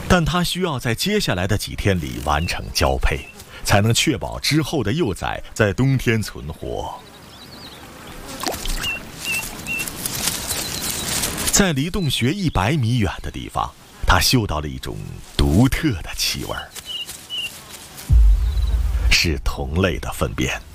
但它需要在接下来的几天里完成交配，才能确保之后的幼崽在冬天存活。在离洞穴100米远的地方，他嗅到了一种独特的气味，是同类的粪便。